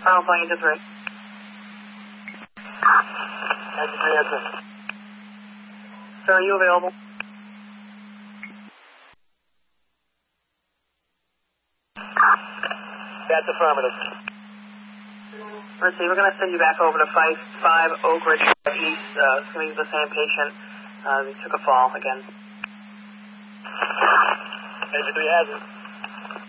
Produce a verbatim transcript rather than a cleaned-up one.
Final flying into three. Engine three, answer. Sir, are you available? That's affirmative. Let's see, we're going to send you back over to five five Oak Ridge East. Uh, it's going to be the same patient. Uh, they took a fall again. Engine three has it.